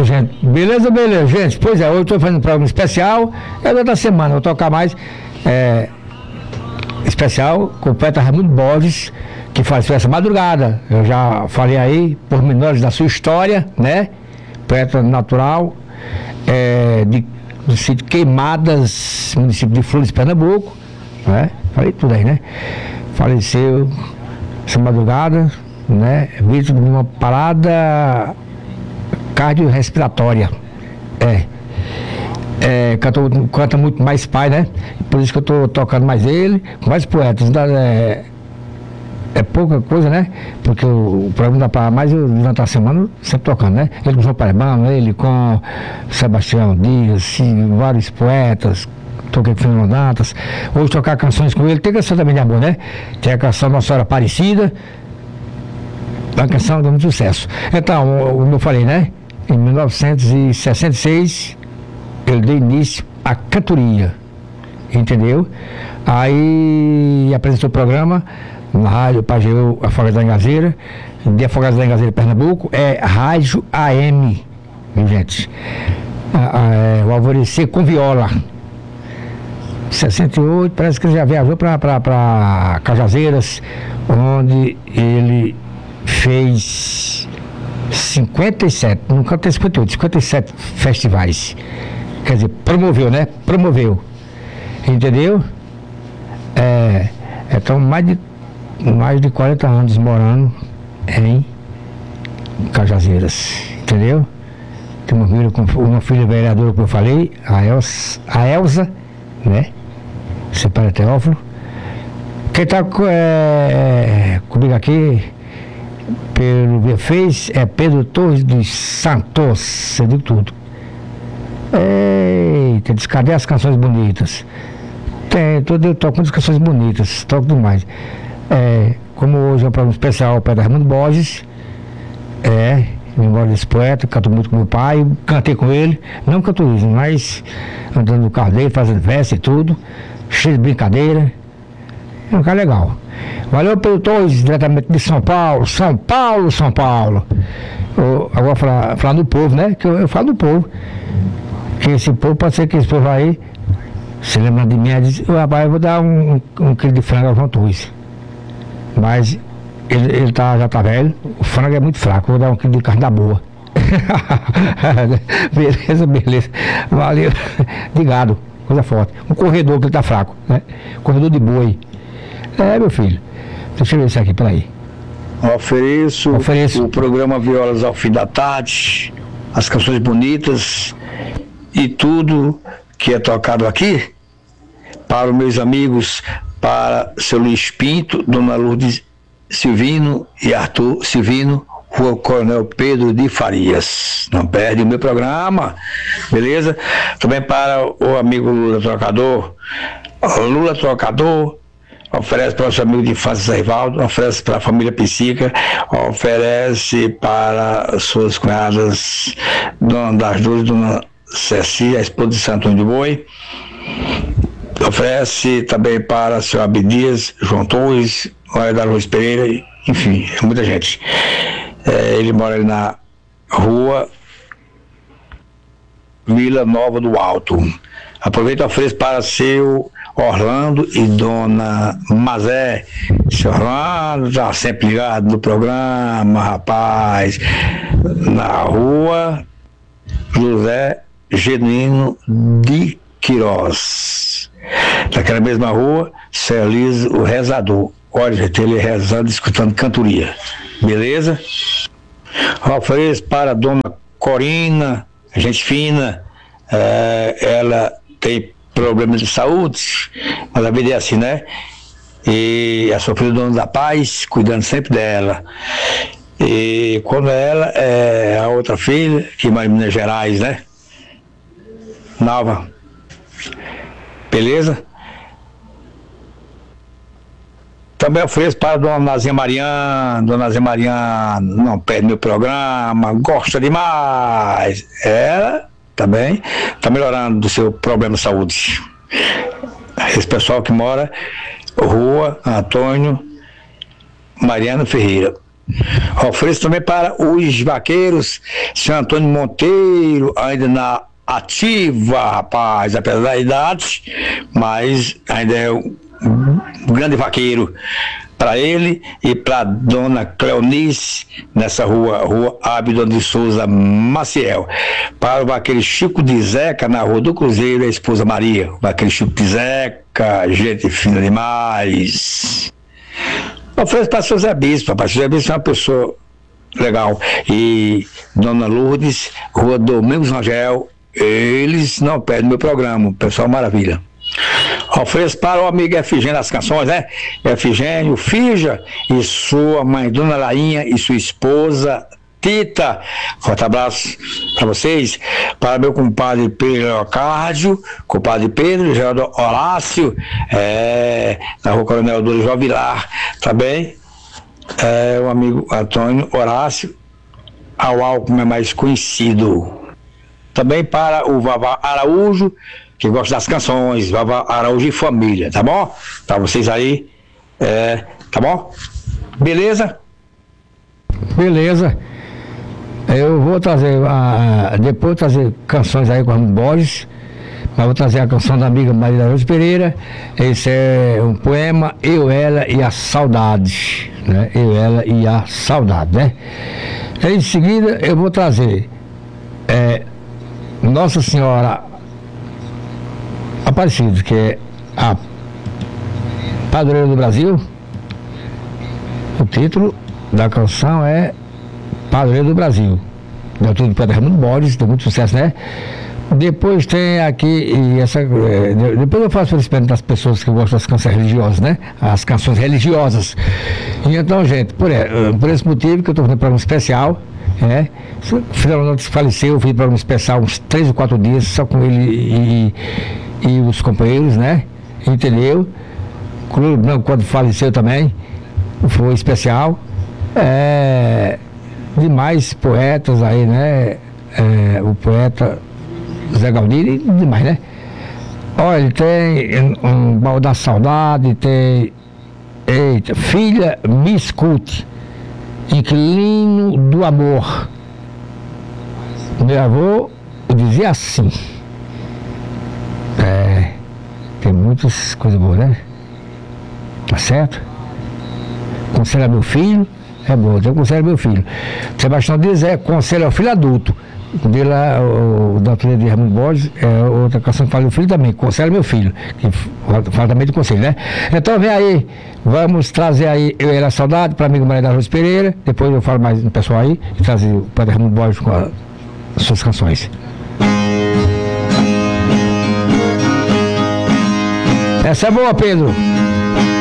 gente. Beleza, gente. Pois é, hoje eu estou fazendo um programa especial. É da semana, vou tocar mais especial com o poeta Raimundo Borges, que faleceu essa madrugada. Eu já falei aí, pormenores da sua história, né? Poeta natural, do sítio Queimadas, município de Flores, Pernambuco, né? Falei tudo aí, né? Faleceu essa madrugada, né? Vítima de uma parada cardiorrespiratória. Canta muito mais pai, né? Por isso que eu tô tocando mais ele, mais poetas. É pouca coisa, né? Porque o programa dá para mais eu durante a semana sempre tocando, né? Ele com o João Paraibano, ele com Sebastião Dias, vários poetas. Toquei com Fernando Dantas. Hoje tocar canções com ele. Tem canção também de amor, né? Tem a canção Nossa Senhora Aparecida, a canção de muito sucesso. Então, como eu falei, né? Em 1966 ele deu início à cantoria, entendeu? Aí apresentou o programa na rádio Pageu Afogados da Engazeira, de Afogados da Engazeira, Pernambuco, Rádio AM, viu, gente? O Alvorecer com Viola. 68, parece que ele já viajou para Cajazeiras, onde ele fez 57, nunca tem 58, 57 festivais. Quer dizer, promoveu, né? Promoveu. Entendeu? Então, mais de 40 anos morando em Cajazeiras. Entendeu? Tem uma filha vereadora, como eu falei, a Elza, né? Seu pai é Teófilo. Quem está comigo aqui pelo Via Face é Pedro Torres dos Santos. Você viu tudo. Eita, cadê as canções bonitas? Eu toco muitas canções bonitas, toco demais. Como hoje é um programa especial para Raimundo Borges, memória desse poeta, canto muito com meu pai, cantei com ele, não cantorismo, mas andando no carro dele, fazendo festa e tudo, cheio de brincadeira. É um cara legal. Valeu, Pedro Torres, diretamente de São Paulo. São Paulo. Agora falar no povo, né? Que eu falo do povo. Que esse povo, pode ser que esse povo aí, se lembra de mim, diz, rapaz, eu vou dar um quilo de frango ao João Torres. Mas ele já tá velho, o frango é muito fraco, vou dar um quilo de carne da boa. Beleza. Valeu. De gado, coisa forte. Um corredor que ele tá fraco, né? Corredor de boi. Meu filho. Deixa eu ver isso aqui, peraí. Ofereço o programa Violas ao Fim da Tarde, as canções bonitas e tudo que é tocado aqui para os meus amigos, para seu Luiz Pinto, Dona Lourdes Silvino e Arthur Silvino, Rua Coronel Pedro de Farias. Não perde o meu programa, beleza? Também para o amigo Lula Trocador. Lula Trocador oferece para o seu amigo de infância Zé Rivaldo, oferece para a família Psica, oferece para suas cunhadas, Dona das Dores, Dona Ceci, a esposa de Santo Antônio de Boi. Oferece também para seu Abdias, João Torres, Maria da Luz Pereira, enfim, muita gente. Ele mora ali na rua Vila Nova do Alto. Aproveita e ofereço para seu Orlando e Dona Mazé. Seu Orlando está sempre ligado no programa, rapaz. Na rua José Genuíno de Queiroz. Naquela mesma rua, Celise, o rezador. Olha, gente, ele rezando, escutando cantoria. Beleza? Ofereço para a Dona Corina, gente fina. Ela tem problemas de saúde, mas a vida é assim, né? E a sua filha, Dona da Paz, cuidando sempre dela. E quando ela é a outra filha, que mora em Minas Gerais, né? Nova. Beleza? Também ofereço para a Dona Nazinha Mariana. Dona Nazinha Mariana não perde meu programa, gosta demais. Ela também está melhorando do seu problema de saúde. Esse pessoal que mora Rua Antônio Mariano Ferreira. Ofereço também para os vaqueiros, São Antônio Monteiro, ainda na ativa, rapaz, apesar da idade, mas ainda é um grande vaqueiro. Para ele e para dona Cleonice, nessa rua Abdon de Souza Maciel. Para o vaqueiro Chico de Zeca, na rua do Cruzeiro, a esposa Maria. O vaqueiro Chico de Zeca, gente fina demais. Ofereço para o seu Zé Bispo, rapaz. O Zé Bispo é uma pessoa legal. E dona Lourdes, rua Domingos Rangel, eles não perdem meu programa, pessoal maravilha. Ofereço para o amigo Efigênio das Canções, né? Efigênio, Fija e sua mãe, Dona Lainha, e sua esposa, Tita. Forte abraço para vocês. Para meu compadre Pedro Leocárdio, compadre Pedro, Geraldo Horácio, na rua Coronel Dores Jovilar, também. O amigo Antônio Horácio, Aual, como é mais conhecido. Também para o Vavá Araújo, que gosta das canções, Vavá Araújo e família, tá bom? Pra vocês aí, tá bom? Beleza? Beleza. Eu vou trazer, depois trazer canções aí com o Borges, mas vou trazer a canção da amiga Maria da Rosa Pereira. Esse é um poema, Eu, Ela e a Saudade, né? Eu, Ela e a Saudade, né? Em seguida eu vou trazer Nossa Senhora Aparecida, que é a padroeira do Brasil. O título da canção é Padroeira do Brasil, da autor do Padre Raimundo Borges, deu muito sucesso, né? Depois tem aqui, depois eu faço o experimento das pessoas que gostam das canções religiosas, né? As canções religiosas. E então, gente, por esse motivo que eu estou fazendo um programa especial, o Fernando faleceu, eu fiz um programa especial uns 3 ou 4 dias, só com ele e os companheiros, né? Entendeu? Clube Branco, quando faleceu também, foi especial. Demais poetas aí, né? O poeta Zé Galdino e demais, né? Olha, tem um Baú da Saudade, tem Filha, me escute, Inquilino do Amor. Meu avô dizia assim. Tem muitas coisas boas, né? Tá certo? Conselho meu filho, é bom, eu conselho meu filho. Sebastião diz conselho ao filho adulto. Dele lá, o doutor de Raimundo Borges, outra canção que fala o filho também, conselho meu filho, que fala também de conselho, né? Então vem aí, vamos trazer aí Eu Era Saudade para amigo Maria da Rosa Pereira, depois eu falo mais no pessoal aí, e trazer o Padre Raimundo Borges com as suas canções. Essa é boa, Pedro.